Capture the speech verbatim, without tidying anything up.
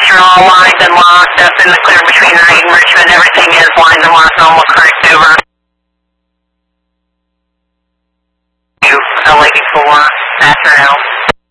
are all lined and locked up in the clear between Wright and Richmond. Everything is lined and locked and almost correct, over. L eighty-four, after house.